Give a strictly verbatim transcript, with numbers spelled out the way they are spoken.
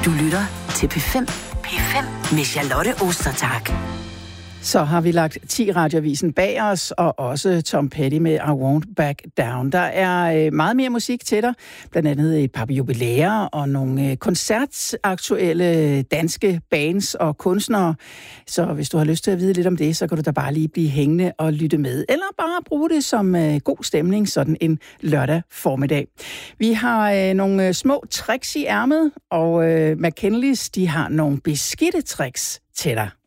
Du lytter til P fem. P fem med Charlotte Ostertag. Så har vi lagt ti Radioavisen bag os, og også Tom Petty med I Won't Back Down. Der er meget mere musik til dig, blandt andet et par jubilæer og nogle koncertaktuelle danske bands og kunstnere. Så hvis du har lyst til at vide lidt om det, så kan du da bare lige blive hængende og lytte med, eller bare bruge det som god stemning sådan en lørdag formiddag. Vi har nogle små tricks i ærmet, og McKinleys, de har nogle beskidte tricks til dig.